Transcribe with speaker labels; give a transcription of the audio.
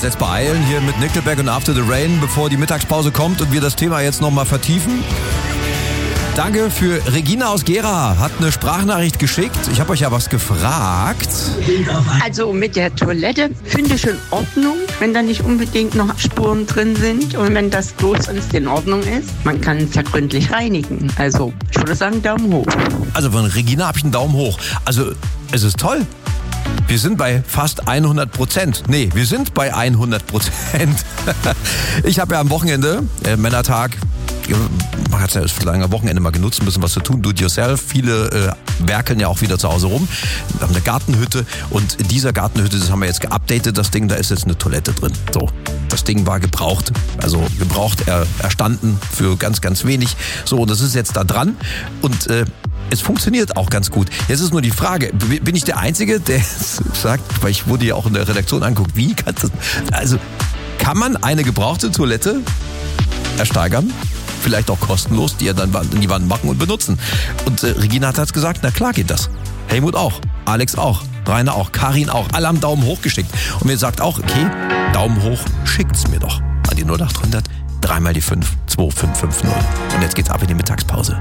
Speaker 1: uns jetzt beeilen hier mit Nickelback und After the Rain, bevor die Mittagspause kommt und wir das Thema jetzt nochmal vertiefen. Danke für Regina aus Gera, hat eine Sprachnachricht geschickt. Ich habe euch ja was gefragt.
Speaker 2: Also mit der Toilette finde ich in Ordnung, wenn da nicht unbedingt noch Spuren drin sind und wenn das bloß sonst in Ordnung ist. Man kann es ja gründlich reinigen. Also ich würde sagen Daumen hoch.
Speaker 1: Also von Regina habe ich einen Daumen hoch. Also es ist toll. Wir sind bei fast 100%. Nee, wir sind bei 100%. Ich habe ja am Wochenende, Männertag, man hat ja das lange Wochenende mal genutzt, ein bisschen was zu tun, do it yourself. Viele werkeln ja auch wieder zu Hause rum. Wir haben eine Gartenhütte und in dieser Gartenhütte, das haben wir jetzt geupdatet, das Ding, da ist jetzt eine Toilette drin. So, das Ding war gebraucht, erstanden für ganz, ganz wenig. So, und das ist jetzt da dran und es funktioniert auch ganz gut. Jetzt ist nur die Frage, bin ich der Einzige, der sagt, weil ich wurde ja auch in der Redaktion angeguckt, wie kann das, also kann man eine gebrauchte Toilette ersteigern? Vielleicht auch kostenlos, die ihr dann in die Wand machen und benutzen. Und Regina hat gesagt, na klar geht das. Helmut auch, Alex auch, Rainer auch, Karin auch. Alle haben Daumen hoch geschickt. Und mir sagt auch, okay, Daumen hoch, schickt's mir doch. An die 0800 3 mal die 5 2550. Und jetzt geht's ab in die Mittagspause.